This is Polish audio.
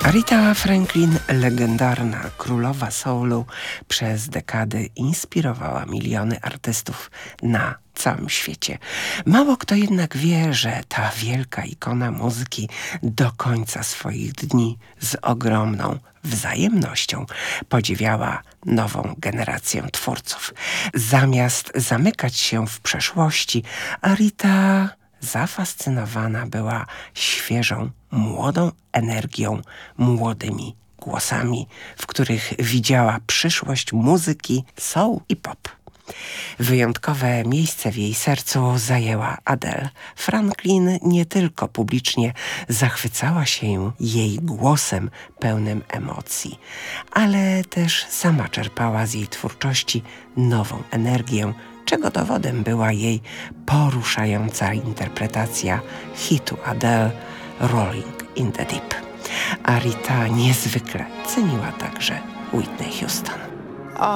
Aretha Franklin, legendarna królowa soulu, przez dekady inspirowała miliony artystów na całym świecie. Mało kto jednak wie, że ta wielka ikona muzyki do końca swoich dni z ogromną wzajemnością podziwiała nową generację twórców. Zamiast zamykać się w przeszłości, Aretha zafascynowana była świeżą, młodą energią, młodymi głosami, w których widziała przyszłość muzyki soul i pop. Wyjątkowe miejsce w jej sercu zajęła Adele. Franklin nie tylko publicznie zachwycała się jej głosem pełnym emocji, ale też sama czerpała z jej twórczości nową energię, czego dowodem była jej poruszająca interpretacja hitu Adele Rolling in the Deep. Aretha niezwykle ceniła także Whitney Houston.